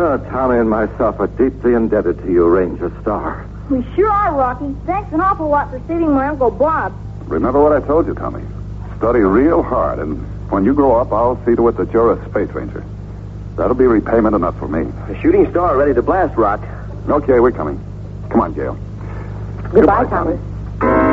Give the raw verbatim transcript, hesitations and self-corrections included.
Uh, Tommy and myself are deeply indebted to you, Ranger Star. We sure are, Rocky. Thanks an awful lot for saving my Uncle Bob. Remember what I told you, Tommy. Study real hard, and when you grow up, I'll see to it that you're a space ranger. That'll be repayment enough for me. The shooting star ready to blast, Rock. Okay, we're coming. Come on, Gail. Goodbye, Thomas.